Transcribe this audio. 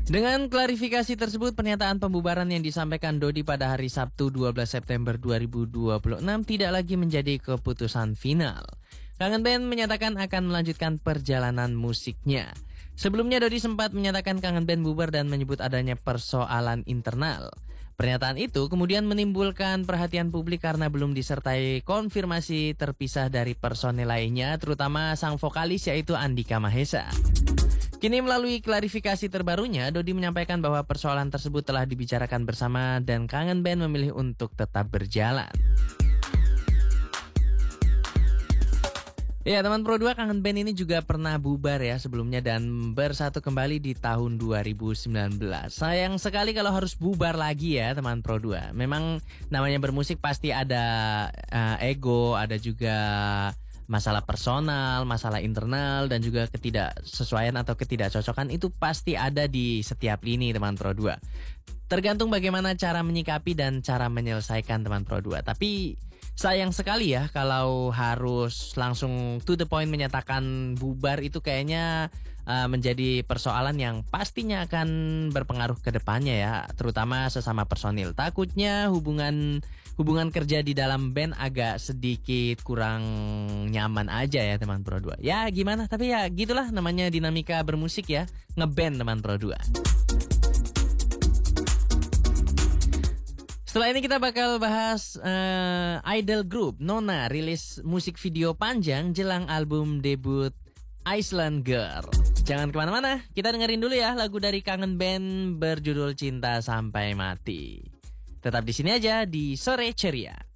Dengan klarifikasi tersebut, pernyataan pembubaran yang disampaikan Dodi pada hari Sabtu 12 September 2026 tidak lagi menjadi keputusan final. Kangen Band menyatakan akan melanjutkan perjalanan musiknya. Sebelumnya Dodi sempat menyatakan Kangen Band bubar dan menyebut adanya persoalan internal. Pernyataan itu kemudian menimbulkan perhatian publik karena belum disertai konfirmasi terpisah dari personel lainnya, terutama sang vokalis yaitu Andika Mahesa. Kini melalui klarifikasi terbarunya, Dodi menyampaikan bahwa persoalan tersebut telah dibicarakan bersama dan Kangen Band memilih untuk tetap berjalan. Ya, teman Pro 2, Kangen Band ini juga pernah bubar ya sebelumnya dan bersatu kembali di tahun 2019. Sayang sekali kalau harus bubar lagi ya teman Pro 2. Memang namanya bermusik pasti ada ego, ada juga masalah personal, masalah internal, dan juga ketidaksesuaian atau ketidakcocokan itu pasti ada di setiap lini teman Pro 2. Tergantung bagaimana cara menyikapi dan cara menyelesaikan teman Pro 2. Tapi sayang sekali ya kalau harus langsung to the point menyatakan bubar, itu kayaknya menjadi persoalan yang pastinya akan berpengaruh ke depannya ya, terutama sesama personil. Takutnya hubungan kerja di dalam band agak sedikit kurang nyaman aja ya teman Pro 2. Ya gimana, tapi ya gitulah namanya dinamika bermusik ya, ngeband teman Pro 2. Setelah ini kita bakal bahas idol group Nona rilis musik video panjang jelang album debut Iceland Girl. Jangan kemana-mana, kita dengerin dulu ya lagu dari Kangen Band berjudul Cinta Sampai Mati. Tetap di sini aja di Sore Ceria.